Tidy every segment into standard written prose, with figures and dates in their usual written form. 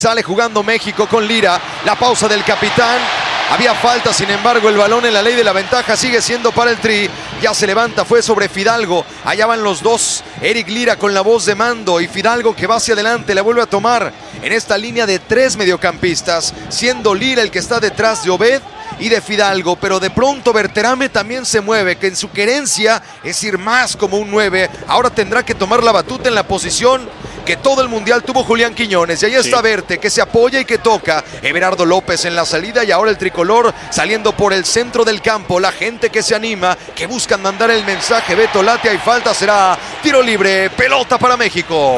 Sale jugando México con Lira, la pausa del capitán. Había falta, sin embargo, el balón en la ley de la ventaja sigue siendo para el Tri. Ya se levanta, fue sobre Fidalgo. Allá van los dos. Eric Lira con la voz de mando y Fidalgo que va hacia adelante, la vuelve a tomar en esta línea de 3 mediocampistas, siendo Lira el que está detrás de Obed y de Fidalgo, pero de pronto Berterame también se mueve, que en su querencia es ir más como un 9. Ahora tendrá que tomar la batuta en la posición que todo el mundial tuvo Julián Quiñones. Y ahí está Verte, que se apoya y que toca. Everardo López en la salida y ahora el tricolor saliendo por el centro del campo. La gente que se anima, que buscan mandar el mensaje. Beto late, hay falta, será tiro libre, pelota para México.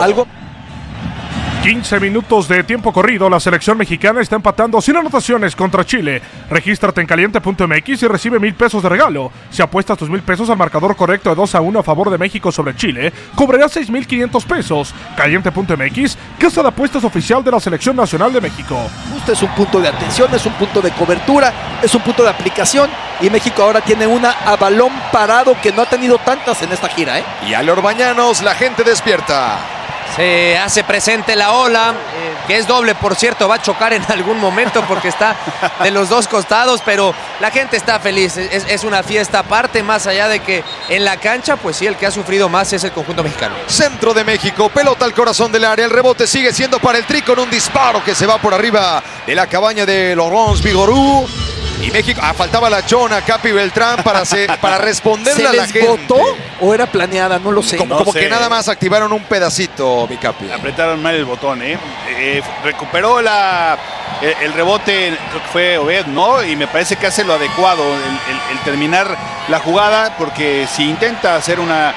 15 minutos de tiempo corrido, la selección mexicana está empatando sin anotaciones contra Chile. Regístrate en caliente.mx y recibe 1,000 pesos de regalo. Si apuestas tus 1,000 pesos al marcador correcto de 2-1 a favor de México sobre Chile, cobrarás 6,500 pesos. Caliente.mx, casa de apuestas oficial de la Selección Nacional de México. Justo es un punto de atención, es un punto de cobertura, es un punto de aplicación. Y México ahora tiene una a balón parado que no ha tenido tantas en esta gira, Y a los Orbañanos, la gente despierta. Se hace presente la ola, que es doble, por cierto, va a chocar en algún momento porque está de los dos costados, pero la gente está feliz, es una fiesta aparte, más allá de que en la cancha, pues sí, el que ha sufrido más es el conjunto mexicano. Centro de México, pelota al corazón del área, el rebote sigue siendo para el Tri con un disparo que se va por arriba de la cabaña de Laurence Vigorú. Y México, faltaba la chona, Capi Beltrán para responderle a la gente. ¿Se les votó o era planeada? No lo sé. Como que nada más activaron un pedacito, mi Capi. Apretaron mal el botón, recuperó el rebote, creo que fue Obed, ¿no? Y me parece que hace lo adecuado, el terminar la jugada, porque si intenta hacer una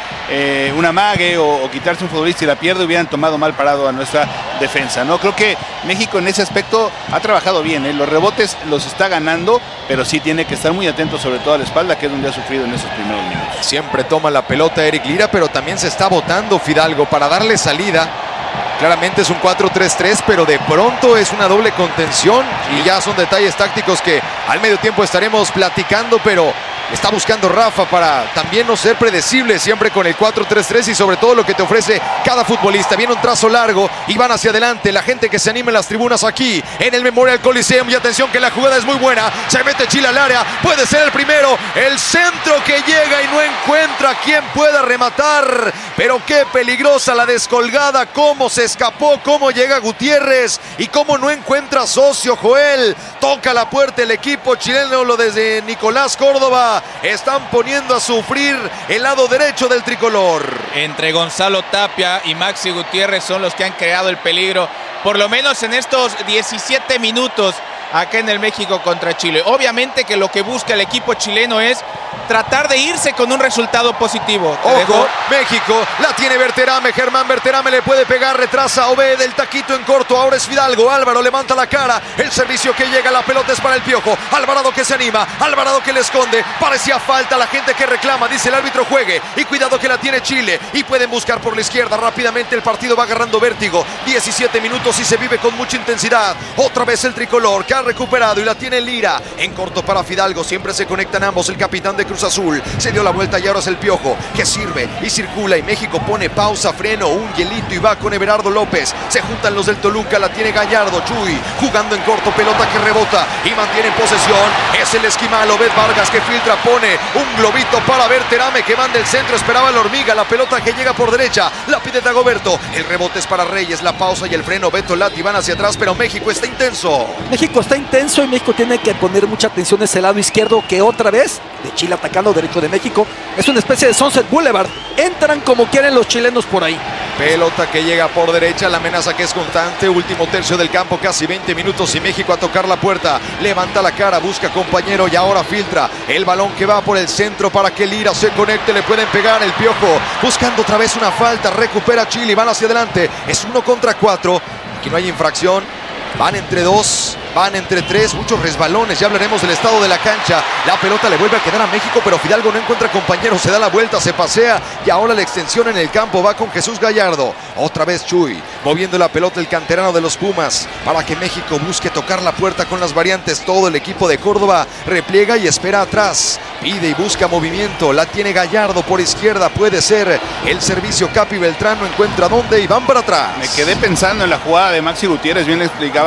amague o quitarse un futbolista y la pierde, hubieran tomado mal parado a nuestra defensa, ¿no? Creo que México en ese aspecto ha trabajado bien, los rebotes los está ganando, pero sí tiene que estar muy atento, sobre todo a la espalda, que es donde ha sufrido en esos primeros minutos. Siempre toma la pelota Eric Lira, pero también se está botando Fidalgo para darle salida. Claramente es un 4-3-3, pero de pronto es una doble contención y ya son detalles tácticos que al medio tiempo estaremos platicando, pero está buscando Rafa para también no ser predecible siempre con el 4-3-3 y sobre todo lo que te ofrece cada futbolista. Viene un trazo largo y van hacia adelante. La gente que se anima en las tribunas aquí en el Memorial Coliseum. Y atención que la jugada es muy buena. Se mete Chile al área. Puede ser el primero. El centro que llega y no encuentra quien pueda rematar. Pero qué peligrosa la descolgada. Cómo se escapó, cómo llega Gutiérrez y cómo no encuentra socio Joel. Toca la puerta el equipo chileno, lo desde Nicolás Córdoba. Están poniendo a sufrir el lado derecho del tricolor. Entre Gonzalo Tapia y Maxi Gutiérrez son los que han creado el peligro, por lo menos en estos 17 minutos acá en el México contra Chile. Obviamente que lo que busca el equipo chileno es tratar de irse con un resultado positivo. Ojo, México, la tiene Berterame, Germán Berterame le puede pegar, retrasa Obed, el taquito en corto, ahora es Fidalgo, Álvaro levanta la cara, el servicio que llega, la pelota es para el Piojo, Alvarado que se anima, Alvarado que le esconde, parecía falta, la gente que reclama, dice el árbitro juegue, y cuidado que la tiene Chile, y pueden buscar por la izquierda, rápidamente el partido va agarrando vértigo, 17 minutos y se vive con mucha intensidad, otra vez el tricolor que ha recuperado y la tiene Lira, en corto para Fidalgo, siempre se conectan ambos, el capitán de Cruz Azul, se dio la vuelta y ahora es el Piojo, que sirve y circula y México pone pausa, freno, un hielito y va con Everardo López, se juntan los del Toluca, la tiene Gallardo, Chuy, jugando en corto, pelota que rebota y mantiene en posesión, es el esquimal, Obed Vargas que filtra, pone un globito para Berterame que manda el centro, esperaba la hormiga, la pelota que llega por derecha, la pide Dagoberto, el rebote es para Reyes, la pausa y el freno, Beto Lati van hacia atrás, pero México está intenso. México está intenso y México tiene que poner mucha atención a ese lado izquierdo que otra vez, de Chile atacando derecho de México, es una especie de Sunset Boulevard, entran como quieren los chilenos por ahí. Pelota que llega por derecha, la amenaza que es constante, último tercio del campo, casi 20 minutos y México a tocar la puerta, levanta la cara, busca compañero y ahora filtra el balón que va por el centro para que Lira se conecte, le pueden pegar el Piojo, buscando otra vez una falta, recupera Chile y van hacia adelante, es 1 contra 4, aquí no hay infracción, van entre 2, van entre 3, muchos resbalones, ya hablaremos del estado de la cancha, la pelota le vuelve a quedar a México, pero Fidalgo no encuentra compañero, se da la vuelta, se pasea y ahora la extensión en el campo va con Jesús Gallardo, otra vez Chuy, moviendo la pelota el canterano de los Pumas, para que México busque tocar la puerta con las variantes, todo el equipo de Córdoba repliega y espera atrás, Pide y busca movimiento. La tiene Gallardo por izquierda. Puede ser el servicio. Capi Beltrán no encuentra dónde y van para atrás. Me quedé pensando en la jugada de Maxi Gutiérrez. Bien le explicaba